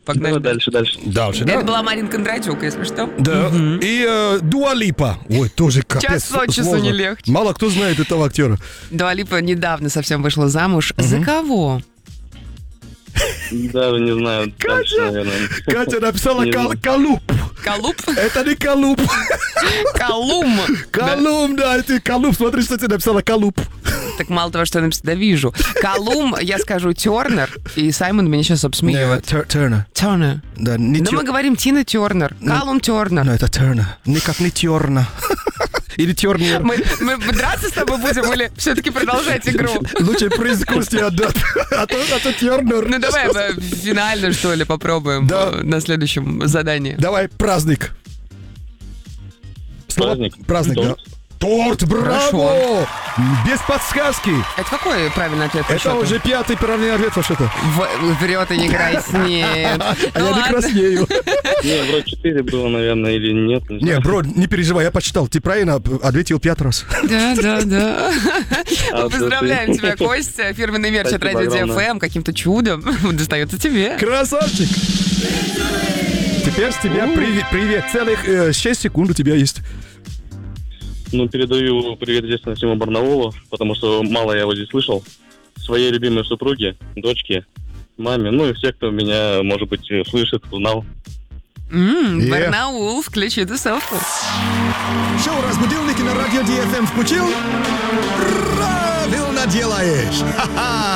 Погнали Дальше. Дальше, да? Это была Марина Кондратюк, если что. Да. И Дуа Липа. Ой, тоже капец. Час от часу сложно. не легче. Мало кто знает этого актера. Дуа Липа недавно совсем вышла замуж. За кого? Даже не знаю. Дальше, наверное. Катя написала Не знаю. Калуп. Колумб? Это не Калуп. Колумб. Колумб, да, ты Калуп. Смотри, что ты написала Калуп. Так мало того, что я написала, да вижу. Колумб, я скажу Тернер, и Саймон меня сейчас обсмеивает. Тернер. Тернер. Да, не Но мы говорим Тина Тернер. Колумб Тернер. Ну, это Тернер. Никак не Терна. Или Тернер. Мы драться с тобой будем или все-таки продолжать игру? Лучше приз Кости отдать. А то Тернер. Ну давай финально, что ли, попробуем на следующем задании. Давай, праздник. Праздник, да. Торт, браво! Без подсказки. Это какой правильный ответ? по Это счету? уже 5-й правильный ответ вообще-то. Врет и не краснеет. А я не краснею. Не, вроде 4 было, наверное, или нет. Не Не, знаю. бро, не переживай, я почитал. Ты правильно ответил 5 раз. Да. А, Поздравляем слушай. тебя, Костя. Фирменный мерч от Спасибо Радио огромное. ДФМ каким-то чудом достается тебе. Красавчик! Теперь с тебя привет. Целых 6 секунд у тебя есть. Ну, передаю привет, естественно, всему Барнаулу, потому что мало я его здесь слышал. Своей любимой супруге, дочке, маме, ну и все, кто меня, может быть, слышит, узнал. Барнаул, включи тусовку. Шоу «Разбудилники» на радио DFM включил? Правильно делаешь! Ха-ха!